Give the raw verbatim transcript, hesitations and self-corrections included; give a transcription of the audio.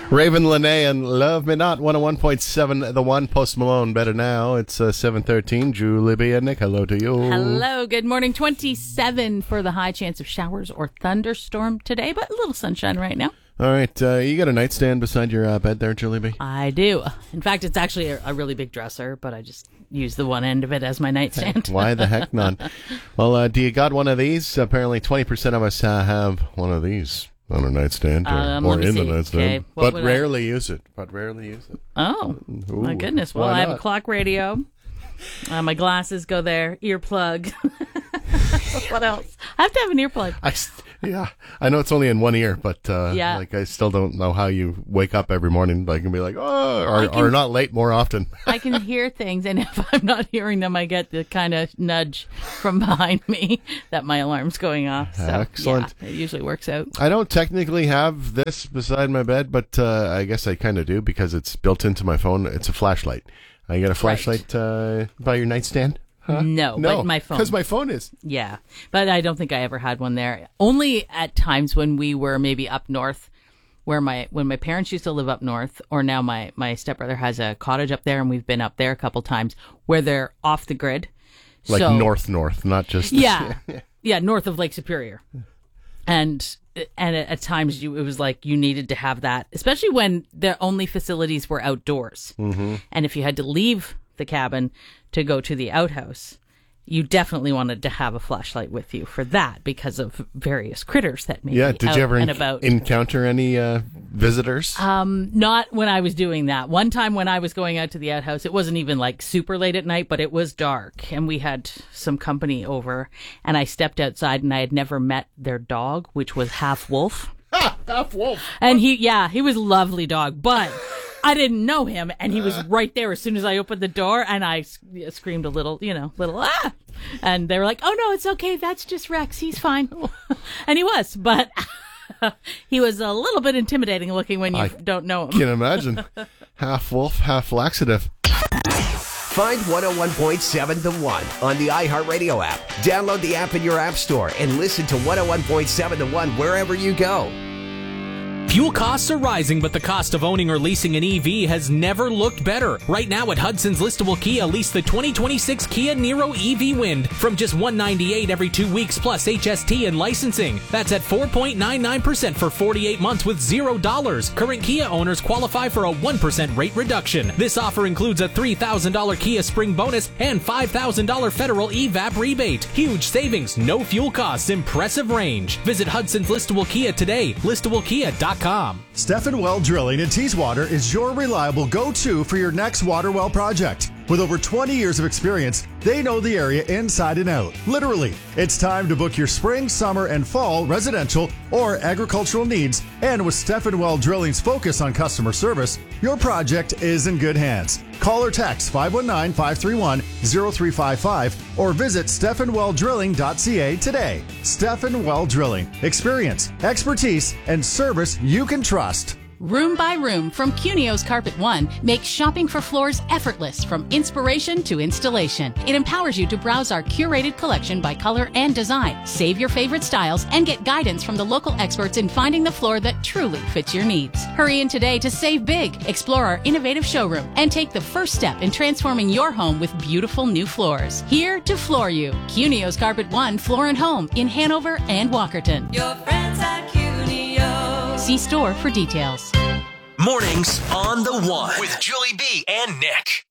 Raven Lene and Love Me Not, one oh one point seven, The One, Post Malone, Better Now. It's uh, seven thirteen. Julie B. and Nick, hello to you. Hello, good morning. twenty-seven for the high chance of showers or thunderstorm today, but a little sunshine right now. All right, uh, you got a nightstand beside your uh, bed there, Julie B? I do. In fact, it's actually a, a really big dresser, but I just use the one end of it as my nightstand. Why the heck not? Well, uh, do you got one of these? Apparently twenty percent of us uh, have one of these on a nightstand or, Um, or let me in the see. nightstand, Okay, what but would I- rarely use it. But rarely use it. Oh, Ooh, my goodness. Well, why I have a not? clock radio. Uh, my glasses go there. Earplug. What else? I have to have an earplug. I st- yeah, I know it's only in one ear, but uh, Yeah. like I still don't know how you wake up every morning, like and be like, oh, or, I can- or not late more often. I can hear things, and if I'm not hearing them, I get the kind of nudge from behind me that my alarm's going off. So, Excellent. Yeah, it usually works out. I don't technically have this beside my bed, but uh, I guess I kind of do because it's built into my phone. It's a flashlight. I got a flashlight uh, by your nightstand? Huh? No, no, but my phone. Because my phone is. Yeah, but I don't think I ever had one there. Only at times when we were maybe up north, where my when my parents used to live up north, or now my my stepbrother has a cottage up there, and we've been up there a couple times where they're off the grid. Like So- north, north, not just. Yeah, yeah, north of Lake Superior, and and at, at times you it was like you needed to have that, especially when their only facilities were outdoors, mm-hmm. and if you had to leave the cabin to go to the outhouse, you definitely wanted to have a flashlight with you for that because of various critters that may Yeah, be did out you ever and en- about. encounter any uh, visitors? Um, not when I was doing that. One time when I was going out to the outhouse, it wasn't even like super late at night, but it was dark, and we had some company over, and I stepped outside, and I had never met their dog, which was half wolf. Half wolf. And he, yeah, he was a lovely dog, but I didn't know him, and he was right there as soon as I opened the door, and I sc- screamed a little, you know, little, ah! And they were like, oh, no, it's okay, that's just Rex, he's fine. And he was, but he was a little bit intimidating looking when you I don't know him. Can imagine. Half wolf, half laxative. Find one oh one point seven The One on the iHeartRadio app. Download the app in your app store and listen to one oh one point seven The One wherever you go. Fuel costs are rising, but the cost of owning or leasing an E V has never looked better. Right now at Hudson's Listable Kia, lease the twenty twenty-six Kia Niro E V Wind from just one hundred ninety-eight dollars every two weeks plus H S T and licensing. That's at four point nine nine percent for forty-eight months with zero dollars. Current Kia owners qualify for a one percent rate reduction. This offer includes a three thousand dollars Kia Spring bonus and five thousand dollars federal E V A P rebate. Huge savings, no fuel costs, impressive range. Visit Hudson's Listable Kia today, listable kia dot com. Stephen Well Drilling in Teeswater is your reliable go-to for your next water well project. With over twenty years of experience, they know the area inside and out. Literally, it's time to book your spring, summer, and fall residential or agricultural needs. And with Stephen Well Drilling's focus on customer service, your project is in good hands. Call or text five one nine, five three one, zero three five five or visit stephen well drilling dot c a today. Stephen Well Drilling. Experience, expertise, and service you can trust. Room by Room from Cunio's Carpet One makes shopping for floors effortless from inspiration to installation. It empowers you to browse our curated collection by color and design, save your favorite styles, and get guidance from the local experts in finding the floor that truly fits your needs. Hurry in today to save big, explore our innovative showroom, and take the first step in transforming your home with beautiful new floors. Here to floor you. Cunio's Carpet One Floor and Home in Hanover and Walkerton. Your friends at Cunio. See store for details. Mornings on The One with Julie B and Nick.